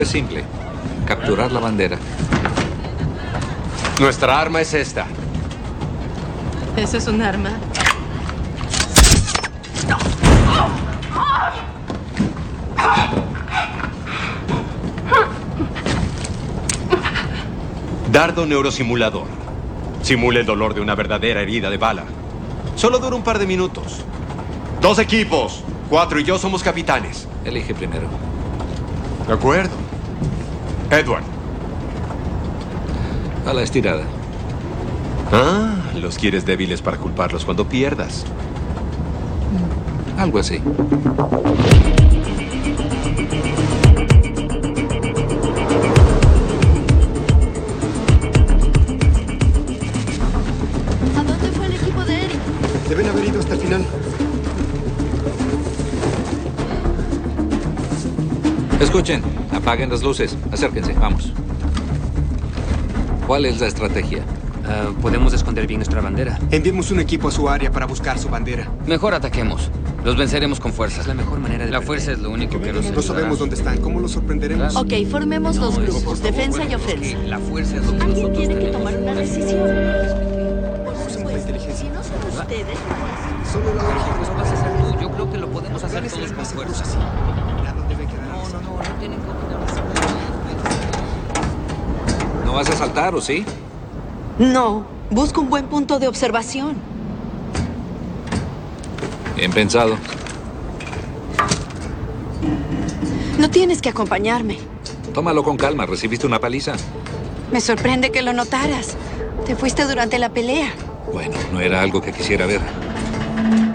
Es simple. Capturar la bandera. Nuestra arma es esta. ¿Eso es un arma? Dardo neurosimulador. Simula el dolor de una verdadera herida de bala. Solo dura un par de minutos. 2 equipos. 4 y yo somos capitanes. Elige primero. De acuerdo. Edward. A la estirada. Ah, los quieres débiles para culparlos cuando pierdas. Algo así. ¿A dónde fue el equipo de Eric? Deben haber ido hasta el final. Escuchen, apaguen las luces. Acérquense, vamos. ¿Cuál es la estrategia? Podemos esconder bien nuestra bandera. Enviemos un equipo a su área para buscar su bandera. Mejor ataquemos. Los venceremos con fuerza. Es la mejor manera de... La fuerza es lo único que nos No ayudará. sabemos dónde están. ¿Cómo los sorprenderemos? Ok, formemos dos grupos, defensa y ofensa. La fuerza es lo que Alguien nosotros tiene que tenemos. tomar una decisión. Por Usemos la supuesto, inteligencia. si no son ustedes, Solo la lógica Pues nos vas a pasa. hacer tú. Yo creo que lo podemos hacer todos con fuerza. Nada debe quedar así. No tienen que opinar. ¿No vas a saltar, o sí? no. Busca un buen punto de observación. Bien pensado. No tienes que acompañarme. Tómalo con calma. Recibiste una paliza. Me sorprende que lo notaras. Te fuiste durante la pelea. Bueno, no era algo que quisiera ver.